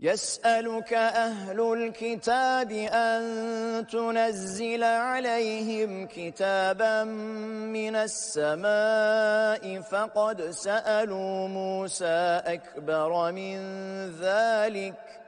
يسألك أهل الكتاب أن تنزل عليهم كتابا من السماء فقد سألوا موسى أكبر من ذلك